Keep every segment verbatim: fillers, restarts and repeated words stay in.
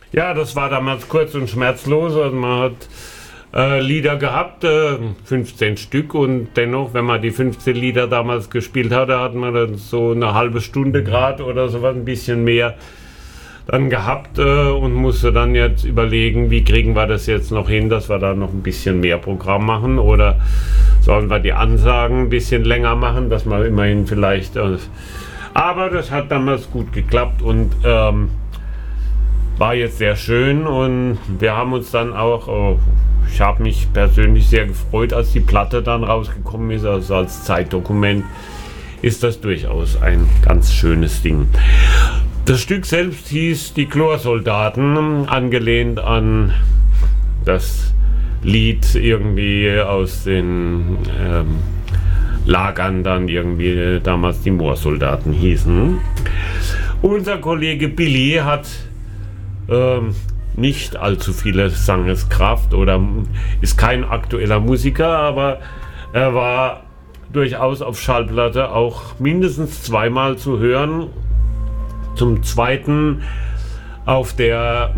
Ja, das war damals kurz und schmerzlos. Also man hat äh, Lieder gehabt, äh, fünfzehn Stück, und dennoch, wenn man die fünfzehn Lieder damals gespielt hat, da hat man dann so eine halbe Stunde gerade oder so was, ein bisschen mehr dann gehabt äh, und musste dann jetzt überlegen, wie kriegen wir das jetzt noch hin, dass wir da noch ein bisschen mehr Programm machen, oder sollen wir die Ansagen ein bisschen länger machen, dass wir immerhin vielleicht... Äh, aber das hat damals gut geklappt und ähm, war jetzt sehr schön, und wir haben uns dann auch, oh, ich habe mich persönlich sehr gefreut, als die Platte dann rausgekommen ist, also als Zeitdokument ist das durchaus ein ganz schönes Ding. Das Stück selbst hieß Die Chlorsoldaten, angelehnt an das Lied irgendwie aus den ähm, Lagern, dann irgendwie damals die Moorsoldaten hießen. Unser Kollege Billy hat ähm, nicht allzu viele Sangeskraft oder ist kein aktueller Musiker, aber er war durchaus auf Schallplatte auch mindestens zweimal zu hören. Zum Zweiten auf der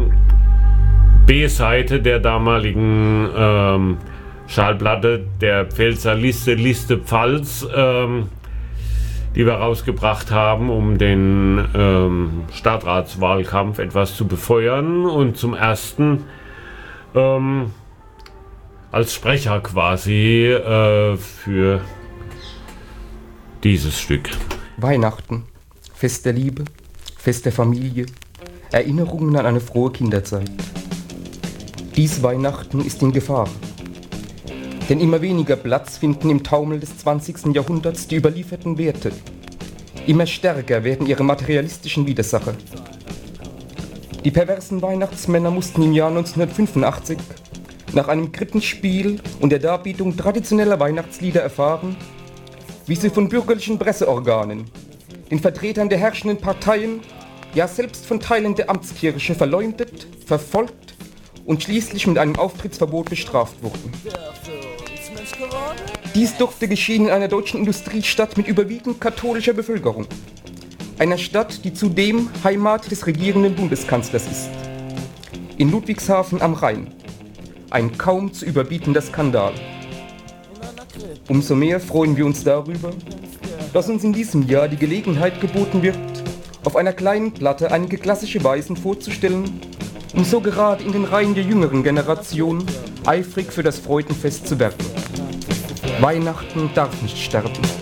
B-Seite der damaligen ähm, Schallplatte der Pfälzer Liste, Liste Pfalz, ähm, die wir rausgebracht haben, um den ähm, Stadtratswahlkampf etwas zu befeuern, und zum Ersten ähm, als Sprecher quasi äh, für dieses Stück. Weihnachten, Fest der Liebe, Fest der Familie, Erinnerungen an eine frohe Kinderzeit. Dies Weihnachten ist in Gefahr. Denn immer weniger Platz finden im Taumel des zwanzigsten Jahrhunderts die überlieferten Werte. Immer stärker werden ihre materialistischen Widersacher. Die perversen Weihnachtsmänner mussten im Jahr neunzehnhundertfünfundachtzig nach einem Krippenspiel und der Darbietung traditioneller Weihnachtslieder erfahren, wie sie von bürgerlichen Presseorganen, den Vertretern der herrschenden Parteien, ja selbst von Teilen der Amtskirche verleumdet, verfolgt und schließlich mit einem Auftrittsverbot bestraft wurden. Dies durfte geschehen in einer deutschen Industriestadt mit überwiegend katholischer Bevölkerung. Einer Stadt, die zudem Heimat des regierenden Bundeskanzlers ist. In Ludwigshafen am Rhein. Ein kaum zu überbietender Skandal. Umso mehr freuen wir uns darüber, dass uns in diesem Jahr die Gelegenheit geboten wird, auf einer kleinen Platte einige klassische Weisen vorzustellen, um so gerade in den Reihen der jüngeren Generation eifrig für das Freudenfest zu werben. Weihnachten darf nicht sterben.